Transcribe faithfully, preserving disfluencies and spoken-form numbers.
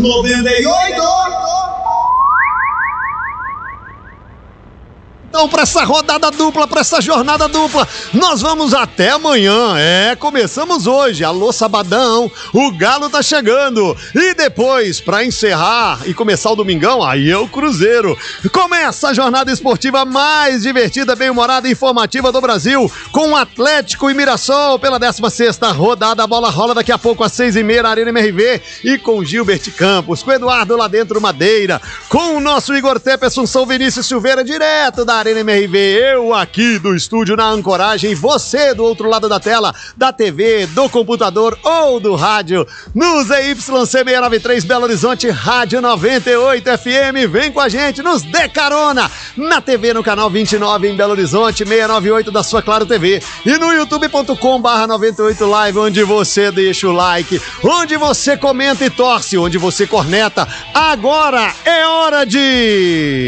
noventa e oito. Então, para essa rodada dupla, para essa jornada dupla, nós vamos até amanhã. É, começamos hoje. Alô, sabadão, o Galo tá chegando. E depois, para encerrar e começar o domingão, aí é o Cruzeiro. Começa a jornada esportiva mais divertida, bem-humorada e informativa do Brasil, com Atlético e Mirassol pela décima sexta rodada. A bola rola daqui a pouco às seis e meia na Arena M R V e com Gilbert Campos, com Eduardo lá dentro Madeira, com o nosso Igor Tepe, Assunção Vinícius Silveira, direto da Arena M R V, eu aqui do estúdio na ancoragem, você do outro lado da tela, da T V, do computador ou do rádio, no Z Y C seiscentos e noventa e três Belo Horizonte, Rádio noventa e oito F M, vem com a gente, nos dê carona, na T V no canal vinte e nove em Belo Horizonte, seiscentos e noventa e oito da sua Claro T V, e no youtube ponto com barra noventa e oito live, onde você deixa o like, onde você comenta e torce, onde você corneta. Agora é hora de...